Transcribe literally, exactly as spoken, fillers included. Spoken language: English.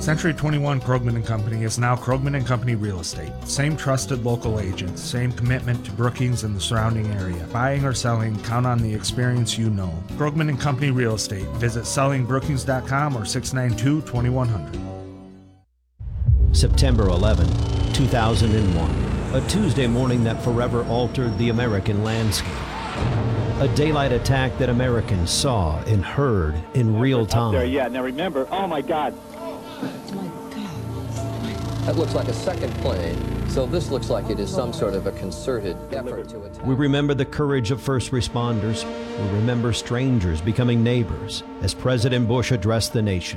Century twenty-one Krogman and Company is now Krogman and Company Real Estate. Same trusted local agents, same commitment to Brookings and the surrounding area. Buying or selling, count on the experience you know. Krogman and Company Real Estate. Visit selling brookings dot com or six nine two, two one zero zero. September eleventh, two thousand one. A Tuesday morning that forever altered the American landscape. A daylight attack that Americans saw and heard in real time. There, yeah. Now remember, oh my God. That looks like a second plane, so this looks like it is some sort of a concerted effort to attack. We remember the courage of first responders. We remember strangers becoming neighbors as President Bush addressed the nation.